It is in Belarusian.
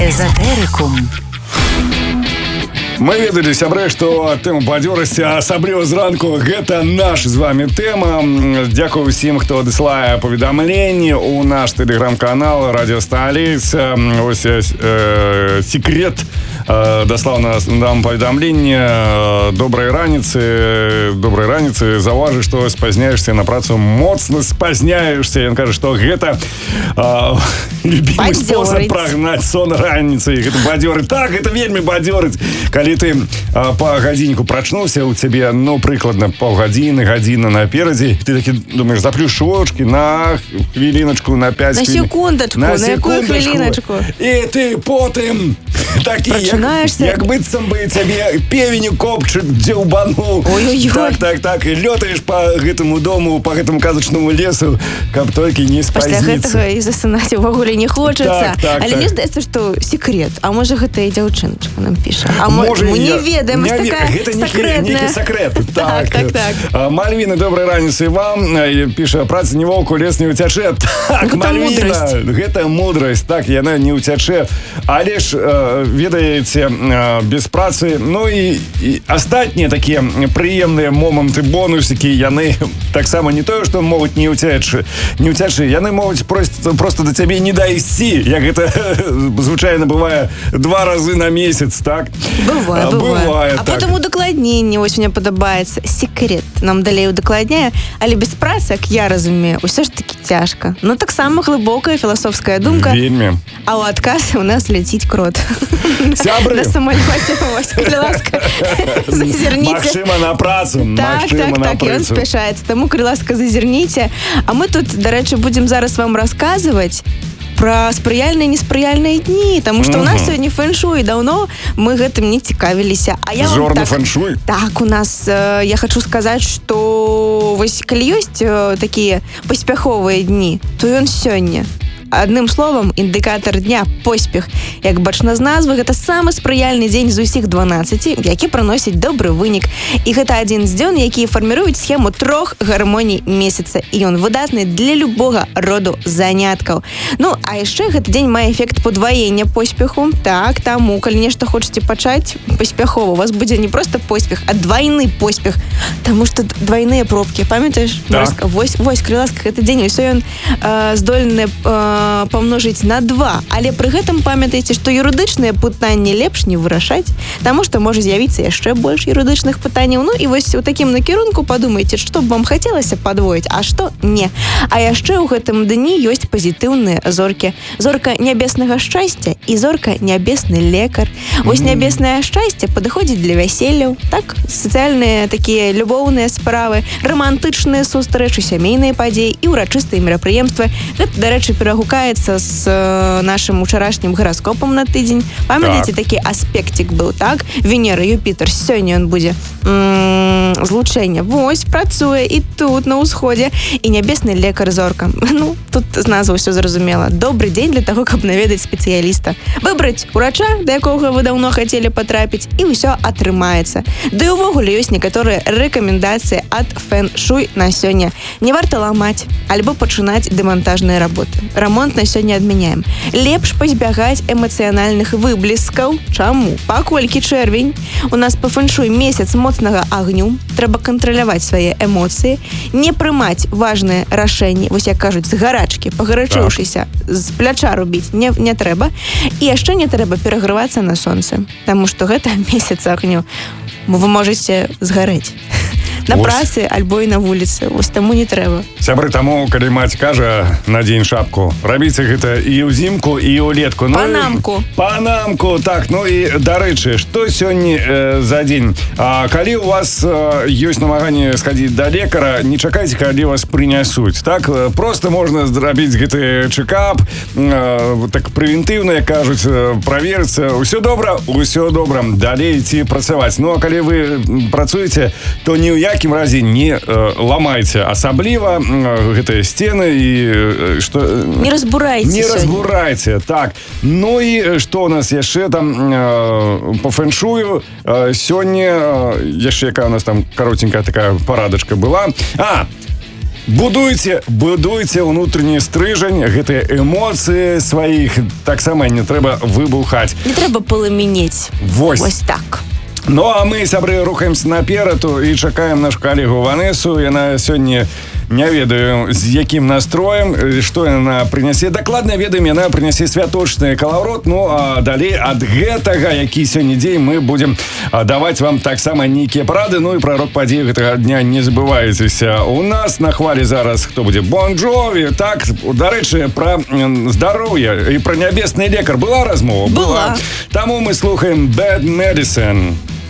Эзотерикум. Мы ведалі, сябры, што тэма бадзёрасці, асабліва зранку, гэта наш з вами тэма. Дзякую ўсім, хто дасылае паведамленні ў наш тэлеграм-канал Радио Столица. Ось секрет даслаў нам паведамленне. Добрай раніцы, заўважы, што спазняешся на працу, моцна спазняешся. Ён кажа, што гэта любімы спосаб прагнаць сон раніцай. Гэта бадзёры. Так, гэта вельмі бадзёрыць. Калі ты по гадзінніку прачнуўся, у цябе, прыкладна паўгадзіны, гадзіна наперадзе, ты такі думаеш, заплюш вочкі на хвіліначку, на 5 на секундачку, на якую хвіліначку. І ты потым такі, як быццам бы цябе певень копчык дзеўбануў. Так, і лётаеш по гэтаму дому, по гэтаму казачнаму лесу, каб толькі не спазніцца. Пасля гэтага і засынаць увогуле не хочацца. Але мне здаецца, што секрет. А можа гэта і дзяўчыначка нам піша. А мы не ведаем, вось такая сакрэтная. Гэта некі сакрэт. Так. Мальвіна, добрай раніцы вам. Піша, праца не воўку, лес не ўцячэ. Так, Мальвіна, гэта мудрасць. Так, яна не ўцячэ. Але ж, ведаеце, без працы, і астатнія такія прыемныя моманты, бонусікі, яны таксама не тое, што могуць не ўцячы, яны могуць проста да цябе не дайсці, як гэта звычайна бывае 2 разы на месяц, так? Бывае. А потым удакладненне, вось мне падабаецца, секрет нам далей удакладняе, але без працы, як я разумею, усё ж таки цяжка. Таксама глыбокая філасофская думка. Вельмі. А ў адказ у нас ляціць крот. Сябры. На самалёце, вось, калі ласка, зазірніце. Магчыма, на працу. Так, ён спяшаецца. Таму, калі ласка, зазірніце. А мы тут, дарэчы, будзем зараз вам расказваць пра спрыяльныя і неспрыяльныя дні, таму што ў нас сёння фэн-шуй, даўно мы гэтым не цікавіліся. Зорны фэн-шуй? Так, у нас, я хачу сказаць, што вось калі ёсць такія паспяховыя дні, то ён сёння. Адным словам, індыкатар дня – поспех. Як бачна з назвы, гэта самы спрыяльны дзень з усіх 12, які прыносіць добры вынік. І гэта адзін з дзён, якія фарміруюць схему 3 гармоній месяца. І ён выдатны для любога роду заняткаў. А яшчэ гэты дзень мае эфект падваення поспеху. Так, таму, калі нешта хочаце пачаць паспяхова, у вас будзе не проста поспех, а двайны поспех. Таму што двайныя пробкі. Памятаеш? Так. Вось, крыласка, гэты дзень, усё ён здольны памножыць на 2, але пры гэтым памятайце, што юрыдычныя пытанні лепш не вырашаць, таму што можа з'явіцца яшчэ больш юрыдычных пытанняў. І вось у такім накірунку падумайце, што б вам хацелася падвоіць, а што не. А яшчэ ў гэтым дні ёсць пазітыўныя зоркі. Зорка нябеснага шчасця і зорка нябесны лекар. Вось нябеснае шчасце падыходзіць для вяселляў, так? Сацыяльныя такія любоўныя справы, рамантычныя сустрэчы, сямейныя падзеі і ўрачыстыя мерапрыемствы. Гэта, дарэчы, перагукаецца з нашым учарашнім гараскопам на тыдзень. Памятаеце, такі аспектик быў, так? Венера, Юпітер, сёння ён будзе злучэнне. Вось, працуе і тут, на ўсходзе. І нябесны лекар зорка. Тут з назвы ўсё зразумела. Добры дзень для таго, каб наведаць спецыяліста. Выбраць урача, да якога вы даўно хацелі патрапіць, і ўсё атрымаецца. Да і ўвогуле ёсць некаторыя рэкамендацыі ад фэн-шуй на сёння. Не варта ламаць, альбо пачынаць дэмантажныя работы. Рамонт на сёння адмяняем. Лепш пазбягаць эмацыянальных выбліскаў. Чаму? Паколькі чэрвень. У нас па фэн-шуй месяц моцнага агню. Трэба кантраляваць свае эмоцыі. Не прымаць важныя рашэнні. Вось як кажуць, з гарачкі, пагарачыўшыся, з пляча рубіць не трэба. І яшчэ не трэба перагрывацца на сонцы. Таму што гэта месяц агню. Вы можаце згарэць. На працы, альбо і на вуліцы. Вось таму не трэба. Сябры, таму, калі маць кажа, надзень шапку, рабіце гэта і ўзімку, і ўлетку. Панамку, так. І, дарэчы, што сёння за дзень? Калі у вас ёсць намаганне схадзіць да лекара, не чакайце, калі вас прынясуць. Так, проста можна зрабіць гэты чэкап, так прэвентыўна, як кажуць, праверыцца. Усё добра, далей ці працаваць. А калі вы працуеце, то ні ў якім разе не ламайце асабліва гэтыя сцены і што не разбурайце, так. І што у нас яшчэ там по фэн-шую сёння яшчэ якая у нас там каротенькая такая парадачка была. Будуйце ўнутрыні стрыжань, гэтыя эмоцыі сваіх таксама не трэба выбухаць. Не трэба паламенець. Вось так. Ну, а мы, сябры, рухаемся напераду і чакаем нашу калегу Ванесу. Яна сёння не ведаю, з якім настроем, што яна прынясе. Дакладна ведаем, яна прынясе святочны калаўрот. Ну, а далей ад гэтага, які сёння дзень, мы будзем даваць вам таксама нейкія парады. Ну, і пра рок-падзеі гэтага дня не забывайцеся. У нас на хвалі зараз хто будзе? Бон Джові. Так, дарэчы, пра здароўе і пра нябесны лекар была размова? Была. Таму мы слухаем Bad Medicine.